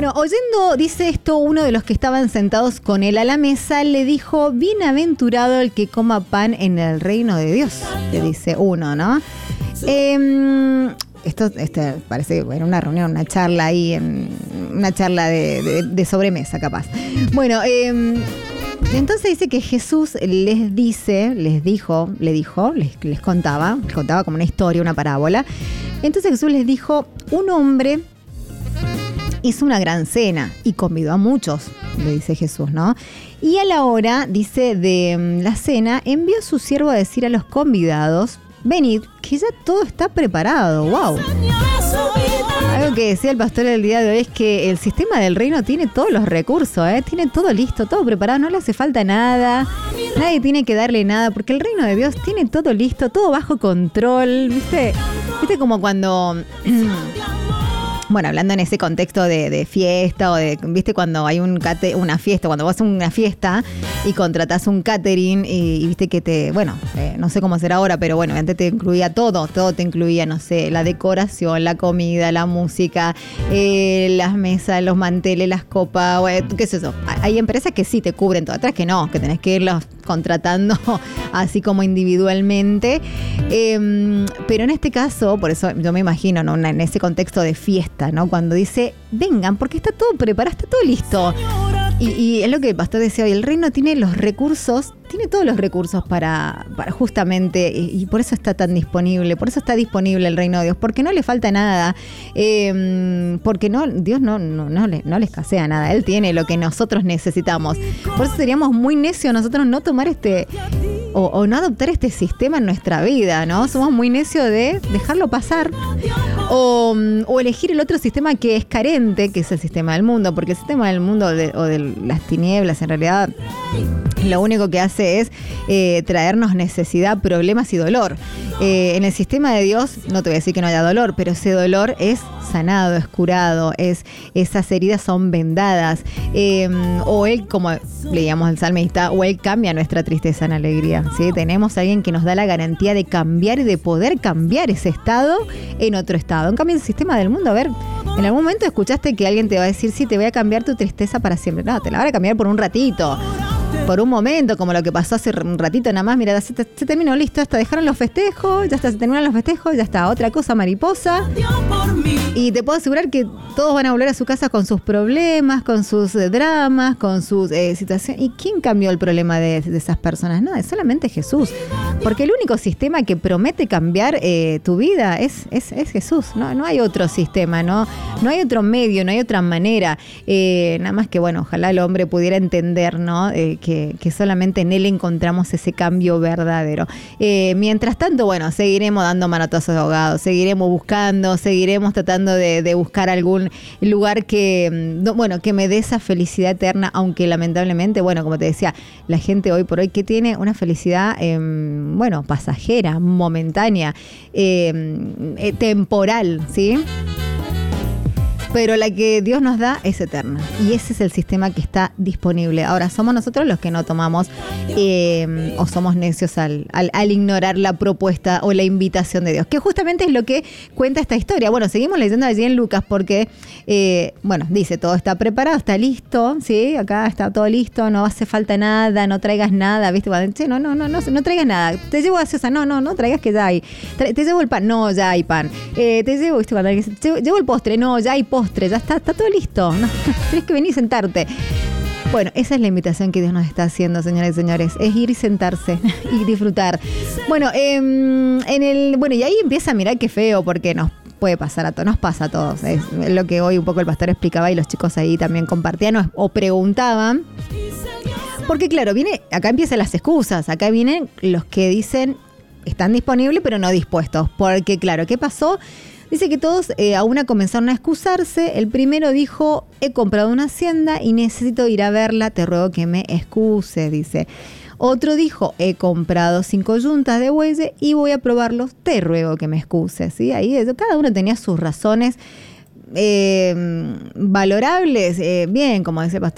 Bueno, oyendo, dice esto, uno de los que estaban sentados con él a la mesa le dijo: bienaventurado el que coma pan en el reino de Dios. Le dice uno, ¿no? Esto parece bueno, una reunión, una charla ahí, una charla de sobremesa, capaz. Bueno, entonces dice que Jesús les contaba como una historia, una parábola. Entonces Jesús les dijo: un hombre hizo una gran cena y convidó a muchos, le dice Jesús, ¿no? Y a la hora, dice, de la cena, envió a su siervo a decir a los convidados: venid, que ya todo está preparado. ¡Wow! Algo que decía el pastor el día de hoy es que el sistema del reino tiene todos los recursos, tiene todo listo, todo preparado, no le hace falta nada, nadie tiene que darle nada, porque el reino de Dios tiene todo listo, todo bajo control, ¿viste? ¿Viste como cuando... Bueno, hablando en ese contexto de fiesta o de, viste, cuando hay una fiesta, cuando vas a una fiesta y contratás un catering y viste que no sé cómo será ahora, pero bueno, antes te incluía todo te incluía, no sé, la decoración, la comida, la música, las mesas, los manteles, las copas, bueno, qué es eso. Hay empresas que sí te cubren todo, otras que no, que tenés que irlos contratando así como individualmente. Pero en este caso, por eso yo me imagino, ¿no? En ese contexto de fiesta, ¿no? Cuando dice: vengan, porque está todo preparado, está todo listo. Y es lo que el pastor decía hoy, el reino tiene los recursos, tiene todos los recursos para justamente, y por eso está tan disponible, por eso está disponible el reino de Dios, porque no le falta nada, porque Dios no le escasea nada, Él tiene lo que nosotros necesitamos. Por eso seríamos muy necios nosotros no tomar o no adoptar este sistema en nuestra vida, ¿no? Somos muy necios de dejarlo pasar o elegir el otro sistema que es carente, que es el sistema del mundo, porque el sistema del mundo o de las tinieblas en realidad lo único que hace es traernos necesidad, problemas y dolor. En el sistema de Dios, no te voy a decir que no haya dolor, pero ese dolor es sanado, es curado, esas heridas son vendadas, o Él, como leíamos el salmista, o Él cambia nuestra tristeza en alegría, ¿sí? Tenemos a alguien que nos da la garantía de cambiar y de poder cambiar ese estado en otro estado. En cambio, el sistema del mundo, a ver, en algún momento escuchaste que alguien te va a decir: sí, te voy a cambiar tu tristeza para siempre. No, te la van a cambiar por un ratito, por un momento, como lo que pasó hace un ratito nada más. Mira, se terminó, listo, hasta dejaron los festejos, ya está, se terminaron los festejos, ya está, otra cosa mariposa. Y te puedo asegurar que todos van a volver a su casa con sus problemas, con sus dramas, con sus situaciones. ¿Y quién cambió el problema de esas personas? No, es solamente Jesús. Porque el único sistema que promete cambiar tu vida es Jesús. No hay otro sistema, no hay otro medio, no hay otra manera. Nada más que, bueno, ojalá el hombre pudiera entender, ¿no? Que solamente en Él encontramos ese cambio verdadero. Mientras tanto, bueno, seguiremos dando manotazos de ahogado, seguiremos buscando, seguiremos tratando de buscar algún lugar que me dé esa felicidad eterna, aunque lamentablemente, bueno, como te decía, la gente hoy por hoy que tiene una felicidad, pasajera, momentánea, temporal, ¿sí? Pero la que Dios nos da es eterna. Y ese es el sistema que está disponible. Ahora, somos nosotros los que no tomamos o somos necios al ignorar la propuesta o la invitación de Dios. Que justamente es lo que cuenta esta historia. Bueno, seguimos leyendo allí en Lucas porque, dice, todo está preparado, está listo, ¿sí? Acá está todo listo, no hace falta nada, no traigas nada, ¿viste? No traigas nada. Te llevo gaseosa, no traigas que ya hay. Te llevo el pan, no, ya hay pan. Te llevo, ¿viste? Llevo el postre, no, ya hay postre, ya está todo listo, no, tienes que venir y sentarte. Bueno, esa es la invitación que Dios nos está haciendo, señoras y señores, es ir y sentarse y disfrutar. Bueno, y ahí empieza a mirar qué feo, porque nos puede pasar a todos, nos pasa a todos. Es lo que hoy un poco el pastor explicaba y los chicos ahí también compartían o preguntaban. Porque claro, acá empiezan las excusas, acá vienen los que dicen están disponibles pero no dispuestos. Porque claro, ¿qué pasó? Dice que todos a una comenzaron a excusarse. El primero dijo: he comprado una hacienda y necesito ir a verla, te ruego que me excuse, dice. Otro dijo: he comprado 5 yuntas de bueyes y voy a probarlos, te ruego que me excuses, ¿sí? Ahí cada uno tenía sus razones valorables, bien, como dice el pastor.